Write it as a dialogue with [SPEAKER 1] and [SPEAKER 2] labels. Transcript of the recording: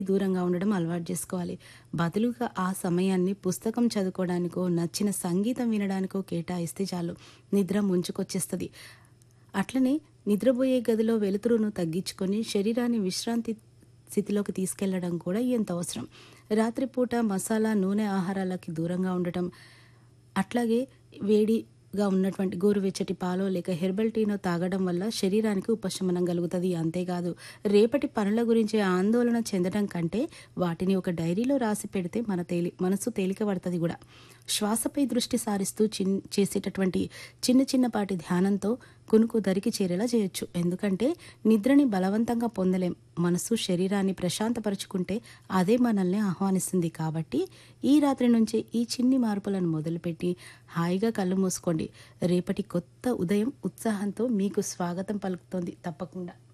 [SPEAKER 1] దూరంగా ఉండడం అలవాటు చేసుకోవాలి. బదులుగా ఆ సమయాన్ని పుస్తకం చదువుకోవడానికో, నచ్చిన సంగీతం వినడానికో కేటాయిస్తే చాలు నిద్ర ముంచుకొచ్చేస్తది. అట్లనే నిద్రబోయే గదిలో వెలుతురును తగ్గించుకొని శరీరాన్ని విశ్రాంతి స్థితిలోకి తీసుకెళ్లడం కూడా ఎంత అవసరం. రాత్రిపూట మసాలా, నూనె ఆహారాలకి దూరంగా ఉండటం, అట్లాగే వేడిగా ఉన్నటువంటి గోరువెచ్చటి పాలో లేక హెర్బల్ టీనో తాగడం వల్ల శరీరానికి ఉపశమనం కలుగుతది. అంతేకాదు రేపటి పనుల గురించి ఆందోళన చెందడం కంటే వాటిని ఒక డైరీలో రాసి పెడితే మనసు తేలిక పడతది గూడా. శ్వాసపై దృష్టి సారిస్తూ చేసేటటువంటి చిన్న చిన్నపాటి ధ్యానంతో కునుకు దరికి చేరేలా చేయొచ్చు. ఎందుకంటే నిద్రని బలవంతంగా పొందలేం. మనసు, శరీరాన్ని ప్రశాంతపరుచుకుంటే అదే మనల్ని ఆహ్వానిస్తుంది. కాబట్టి ఈ రాత్రి నుంచే ఈ చిన్ని మార్పులను మొదలుపెట్టి హాయిగా కళ్ళు మూసుకోండి. రేపటి కొత్త ఉదయం ఉత్సాహంతో మీకు స్వాగతం పలుకుతోంది తప్పకుండా.